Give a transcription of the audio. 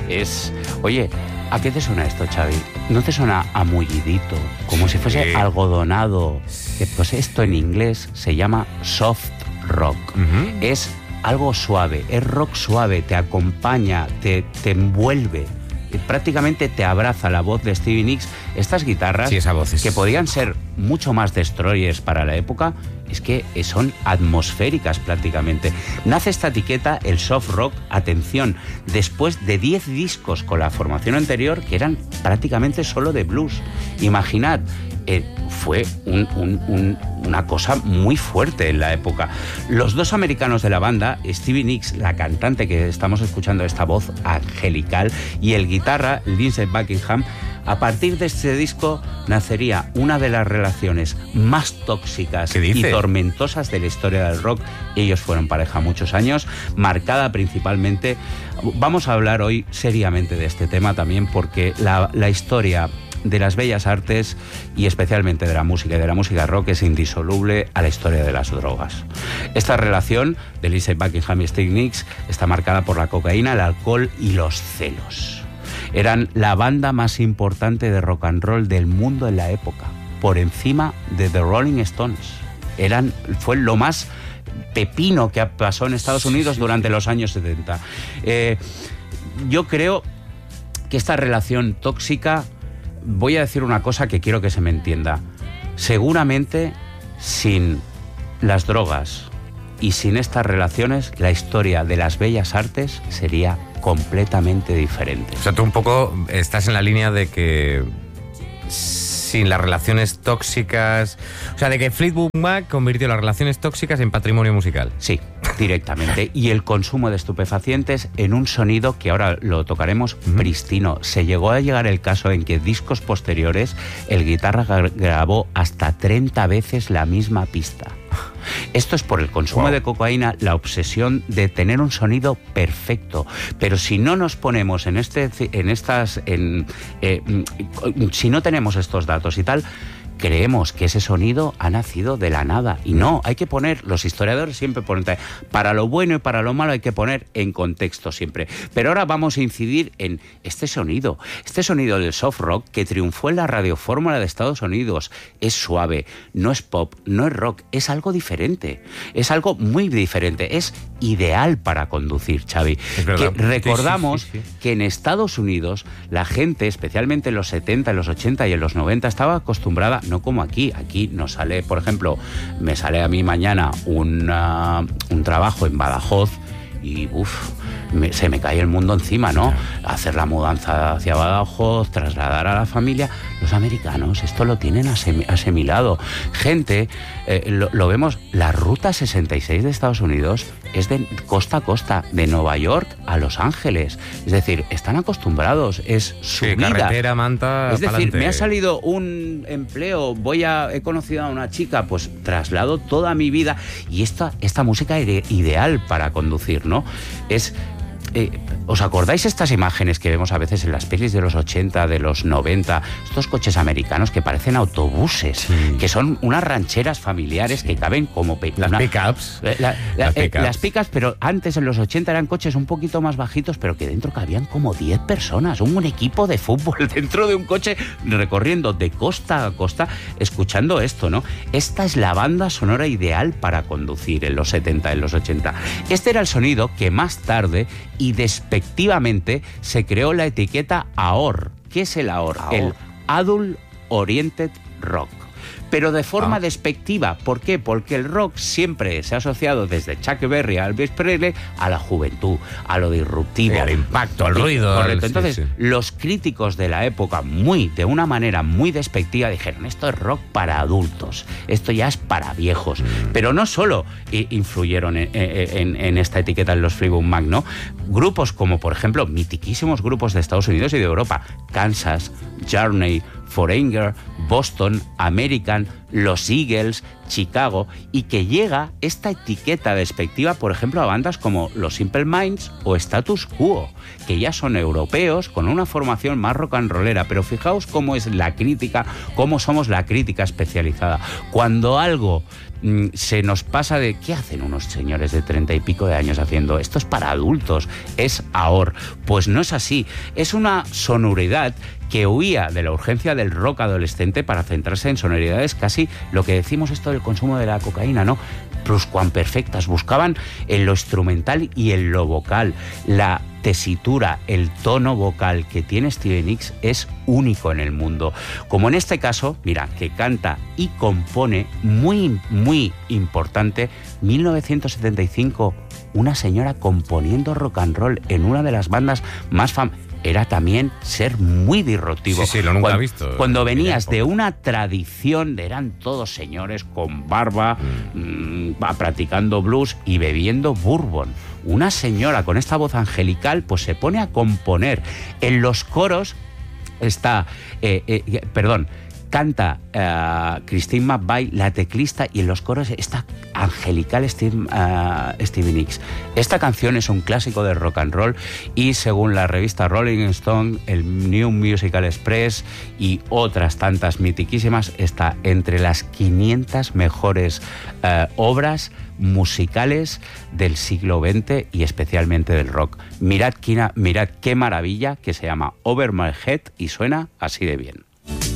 Oye, ¿a qué te suena esto, Xavi? ¿No te suena a mullidito? Como si fuese algodonado. Pues esto en inglés se llama soft rock. Es algo suave, es rock suave, te acompaña, te envuelve. Prácticamente te abraza la voz de Stevie Nicks. Estas guitarras, que podían ser mucho más destroyers para la época, es que son atmosféricas prácticamente. Nace esta etiqueta, el soft rock, atención, después de 10 discos con la formación anterior que eran prácticamente solo de blues. Imaginad, fue una cosa muy fuerte en la época. Los dos americanos de la banda, Stevie Nicks, la cantante que estamos escuchando, esta voz angelical, y el guitarra, Lindsey Buckingham, a partir de este disco nacería una de las relaciones más tóxicas y tormentosas de la historia del rock. Ellos fueron pareja muchos años, marcada principalmente... Vamos a hablar hoy seriamente de este tema también, porque la historia de las bellas artes y especialmente de la música y de la música rock es indisoluble a la historia de las drogas. Esta relación de Lindsey Buckingham y Stevie Nicks está marcada por la cocaína, el alcohol y los celos. Eran la banda más importante de rock and roll del mundo en la época, por encima de The Rolling Stones. Fue lo más pepino que pasó en Estados Unidos durante los años 70. Yo creo que esta relación tóxica, voy a decir una cosa que quiero que se me entienda. Seguramente, sin las drogas y sin estas relaciones, la historia de las bellas artes sería completamente diferente. O sea, tú un poco estás en la línea de que sin las relaciones tóxicas... O sea, de que Fleetwood Mac convirtió las relaciones tóxicas en patrimonio musical. Sí, directamente. Y el consumo de estupefacientes en un sonido que ahora lo tocaremos pristino. Se llegó a llegar el caso en que discos posteriores el guitarra grabó hasta 30 veces la misma pista. Esto es por el consumo de cocaína, la obsesión de tener un sonido perfecto. Pero si no nos ponemos si no tenemos estos datos y tal, creemos que ese sonido ha nacido de la nada. Y no, hay que poner, los historiadores siempre ponen, para lo bueno y para lo malo hay que poner en contexto siempre. Pero ahora vamos a incidir en este sonido del soft rock que triunfó en la radiofórmula de Estados Unidos. Es suave, no es pop, no es rock, es algo diferente. Es algo muy diferente, es ideal para conducir, Xavi. Que recordamos que en Estados Unidos la gente, especialmente en los 70, en los 80 y en los 90, estaba acostumbrada, no como aquí nos sale, por ejemplo, me sale a mí mañana un trabajo en Badajoz y se me cae el mundo encima, ¿no? Hacer la mudanza hacia Badajoz, trasladar a la familia. Los americanos esto lo tienen asimilado. Gente, lo vemos, la ruta 66 de Estados Unidos es de costa a costa, de Nueva York a Los Ángeles. Es decir, están acostumbrados, es su vida. Carretera, manta, es decir, pa'lante. me ha salido un empleo, he conocido a una chica, pues traslado toda mi vida. Y esta música es ideal para conducir, ¿no? ¿Os acordáis estas imágenes que vemos a veces en las pelis de los 80, de los 90? Estos coches americanos que parecen autobuses, que son unas rancheras familiares que caben como... Las pickups. Las pickups, pero antes en los 80 eran coches un poquito más bajitos, pero que dentro cabían como 10 personas, un equipo de fútbol dentro de un coche recorriendo de costa a costa, escuchando esto, ¿no? Esta es la banda sonora ideal para conducir en los 70, en los 80. Este era el sonido que más tarde y despectivamente se creó la etiqueta AOR. ¿Qué es el AOR? El Adult Oriented Rock. Pero de forma despectiva. ¿Por qué? Porque el rock siempre se ha asociado desde Chuck Berry a Elvis Presley a la juventud, a lo disruptivo, al impacto, al ruido. Correcto. Entonces, los críticos de la época, de una manera muy despectiva, dijeron, esto es rock para adultos, esto ya es para viejos. Pero no solo influyeron en esta etiqueta en los Fleetwood Mac, ¿no? Grupos como, por ejemplo, mitiquísimos grupos de Estados Unidos y de Europa, Kansas, Journey, Foreigner, Boston, American, los Eagles, Chicago, y que llega esta etiqueta despectiva, por ejemplo, a bandas como los Simple Minds o Status Quo, que ya son europeos con una formación más rock and rollera. Pero fijaos cómo es la crítica, cómo somos la crítica especializada. Cuando algo se nos pasa de ¿qué hacen unos señores de 30 y pico de años haciendo? Esto es para adultos, es ahora. Pues no es así, es una sonoridad que huía de la urgencia del rock adolescente para centrarse en sonoridades casi lo que decimos esto del consumo de la cocaína, ¿no? Pluscuamperfectas. Buscaban en lo instrumental y en lo vocal. La tesitura, el tono vocal que tiene Stevie Nicks es único en el mundo. Como en este caso, mira, que canta y compone, muy, muy importante, 1975, una señora componiendo rock and roll en una de las bandas más famosas. Era también ser muy disruptivo. Sí, lo nunca he visto. Cuando venías de una tradición de eran todos señores con barba, practicando blues y bebiendo bourbon. Una señora con esta voz angelical pues se pone a componer. En los coros está... canta Christine McVie, la teclista, y en los coros está angelical Stevie Nicks. Esta canción es un clásico del rock and roll y según la revista Rolling Stone, el New Musical Express y otras tantas mitiquísimas, está entre las 500 mejores obras musicales del siglo XX y especialmente del rock. Mirad qué maravilla, que se llama Over My Head y suena así de bien.